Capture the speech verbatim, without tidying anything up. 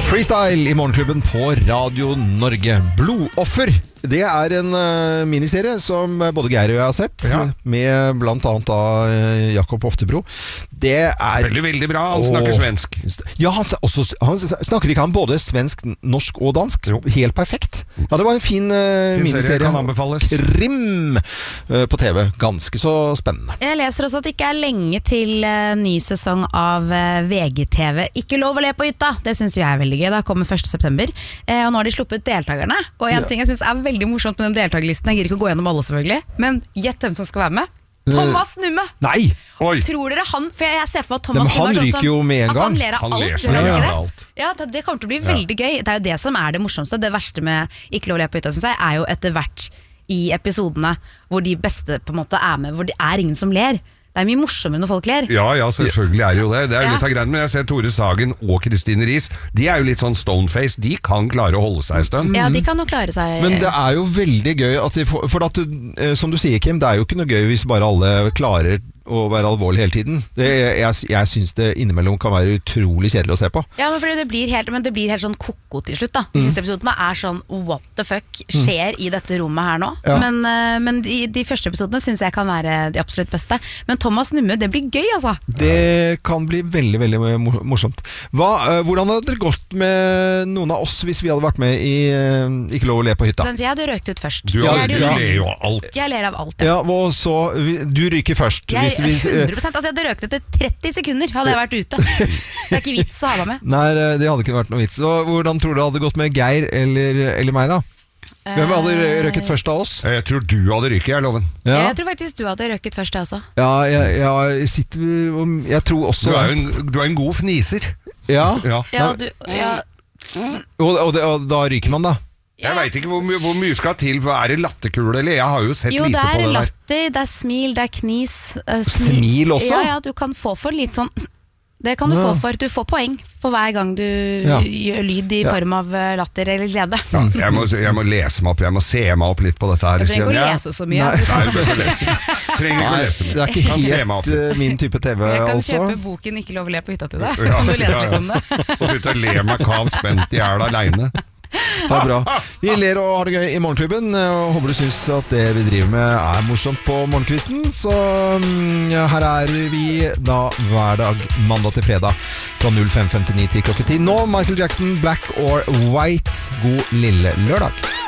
Freestyle i Morgenklubben på Radio Norge. Blodoffer. Det er en uh, miniserie som både Geir og jeg har sett, ja. Med blant annet da uh, Jakob Oftebro. Det er... Veldig, veldig bra. Han snakker og, svensk. Ja, han, også, han snakker ikke han både svensk, norsk og dansk. Jo. Helt perfekt. Ja, det var en fin uh, miniserie. Kan anbefales. Krim uh, på T V. Ganske så spennende. Jeg leser også at det ikke er lenge til uh, ny sesong av uh, V G T V. Ikke lov å le på hytta. Det synes jeg er veldig gøy. Det kommer første september. Uh, og nå har de sluppet deltakerne. Og en ja. ting jeg synes er veldig morsomt med den deltakerlisten, jeg gir ikke å gå gjennom alle selvfølgelig, men gjett hvem som skal være med. Thomas Numme. Nei! Oi. Tror dere han, for jeg ser for meg at Thomas Numme han ryker jo med en gang. At han ler av han alt. Ler ja, ja. alt. Ja, det, det kommer til å bli veldig ja. gøy. Det er jo det som er det morsomste. Det verste med Ikke lov å le på hytta, synes jeg, er jo etter hvert i episodene hvor de beste på en måte er med, hvor det er ingen som ler. Det er mye morsommere når folk ler. Ja, ja, selvfølgelig er det jo det. Det er jo ja. litt av greien, men jeg ser Tore Sagen og Kristine Riis. De er jo litt sånn stoneface. De kan klare å holde seg en stund. Ja, de kan jo klare seg. Men det er jo veldig gøy at de får, for at, som du sier, Kim, det er jo ikke noe gøy hvis bare alle klarer å være alvorlig hele tiden. Det, jeg jeg syns det innimellom kan være utrolig kjedelig å se på. Ja, men, det blir helt, men det blir helt sånn koko til slutt da. De siste episodene er sånn, what the fuck skjer mm. i dette rommet her nå? Ja. Men, uh, men de, de første episodene synes jeg kan være de absolutt beste. Men Thomas Numme, det blir gøy altså. Det kan bli veldig, veldig morsomt. Hva, uh, hvordan hadde det gått med noen av oss hvis vi hadde vært med i uh, Ikke lov å le på hytta? Den sier jeg hadde røkt ut først. Du, har, jeg, du ler jo av alt. Jeg ler av alt, ja. Ja, og så, du ryker først. Jeg, hvis, hundre prosent, altså jeg hadde røkt etter tretti sekunder hadde jeg vært ute. Det er ikke vits å ha deg med. Nei, det hadde ikke vært noe vits. Så hvordan tror du det hadde gått med Geir eller, eller meg da? Hvem hadde røket først av oss? Jeg tror du hadde ryket, jeg loven. Ja. Jeg tror faktisk du hadde røket først, jeg også. Ja, jeg, jeg sitter Jeg tror også Du er jo en, du er en god fniser. Ja, ja. ja, du, ja. Og, og, og da ryker man da. Jeg vet ikke hvor, my hvor mye skal til. Er det latterkule, eller? Jeg har jo sett jo, lite på det der. Jo, det er latter, det er smil, det er knis. Uh, smil. smil også? Ja, ja, du kan få for litt sånn. Det kan du ja. få for. Du får poeng på hver gang du ja. gjør lyd i ja. form av latter eller glede. Ja, jeg, må, jeg må lese meg opp, jeg må se meg opp litt på dette her. Du trenger ikke å lese så mye. Nei, Nei du trenger ikke å lese meg. Det er ikke helt uh, min type T V altså. Jeg kan altså. kjøpe boken Ikke lov å le på hytta til deg. Ja, kan du lese ja, ja. litt om det. Og sitte og le meg kav spent i hjel alene. Det er bra. Vi ler og har det gøy i Morgenklubben, og håper du synes at det vi driver med er morsomt på morgenkvisten. Så um, her er vi da hver dag, mandag til fredag fra null fem femtini til klokken ti. Nå Michael Jackson, Black or White. God lille lørdag.